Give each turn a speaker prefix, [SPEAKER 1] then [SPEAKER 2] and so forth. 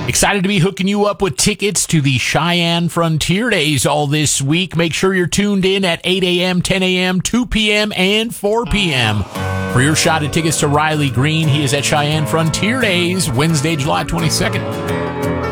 [SPEAKER 1] Excited to be hooking you up with tickets to the Cheyenne Frontier Days all this week. Make sure you're tuned in at 8 a.m., 10 a.m., 2 p.m., and 4 p.m. for your shot at tickets to Riley Green. He is at Cheyenne Frontier Days, Wednesday, July 22nd.